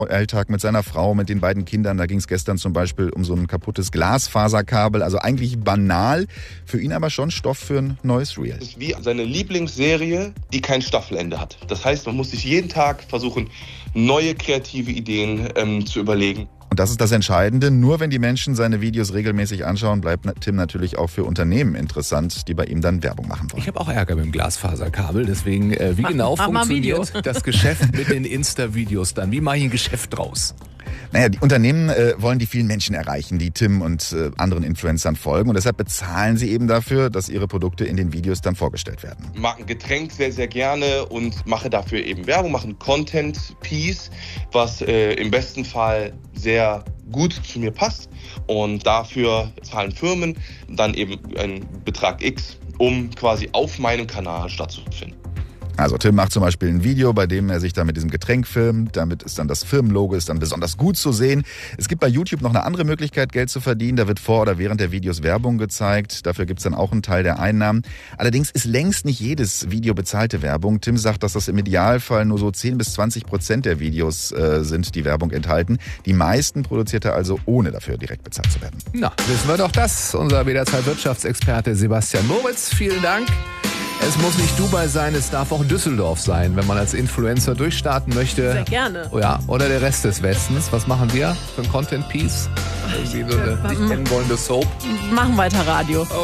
Alltag mit seiner Frau, mit den beiden Kindern. Da ging es gestern zum Beispiel um so ein kaputtes Glasfaserkabel. Also eigentlich banal, für ihn aber schon Stoff für ein neues Reel. Das ist wie seine Lieblingsserie, die kein Staffelende hat. Das heißt, man muss sich jeden Tag versuchen, neue kreative Ideen zu überlegen. Und das ist das Entscheidende. Nur wenn die Menschen seine Videos regelmäßig anschauen, bleibt Tim natürlich auch für Unternehmen interessant, die bei ihm dann Werbung machen wollen. Ich habe auch Ärger mit dem Glasfaserkabel. Deswegen, wie genau funktioniert das Geschäft mit den Insta-Videos dann? Wie mache ich ein Geschäft draus? Naja, die Unternehmen wollen die vielen Menschen erreichen, die Tim und anderen Influencern folgen. Und deshalb bezahlen sie eben dafür, dass ihre Produkte in den Videos dann vorgestellt werden. Ich mag ein Getränk sehr, sehr gerne und mache dafür eben Werbung, mache ein Content-Piece, was im besten Fall sehr gut zu mir passt. Und dafür zahlen Firmen dann eben einen Betrag X, um quasi auf meinem Kanal stattzufinden. Also Tim macht zum Beispiel ein Video, bei dem er sich dann mit diesem Getränk filmt. Damit ist dann das Firmenlogo ist dann besonders gut zu sehen. Es gibt bei YouTube noch eine andere Möglichkeit, Geld zu verdienen. Da wird vor oder während der Videos Werbung gezeigt. Dafür gibt es dann auch einen Teil der Einnahmen. Allerdings ist längst nicht jedes Video bezahlte Werbung. Tim sagt, dass das im Idealfall nur so 10-20% der Videos sind, die Werbung enthalten. Die meisten produziert er also, ohne dafür direkt bezahlt zu werden. Na, wissen wir doch das. Unser WDR Wirtschaftsexperte Sebastian Moritz. Vielen Dank. Es muss nicht Dubai sein, es darf auch Düsseldorf sein, wenn man als Influencer durchstarten möchte. Sehr gerne. Oh ja, oder der Rest des Westens. Was machen wir für ein Content-Piece? Irgendwie so eine nicht kennen wollende Soap. Machen weiter Radio.